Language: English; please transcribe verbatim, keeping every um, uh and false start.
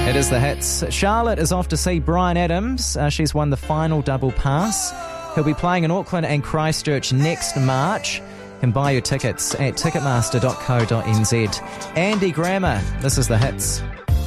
It is the hits. Charlotte is off to see Bryan Adams. Uh, she's won the final double pass. He'll be playing in Auckland and Christchurch next March. You can buy your tickets at ticketmaster dot co dot n z. Andy Grammer, this is the hits.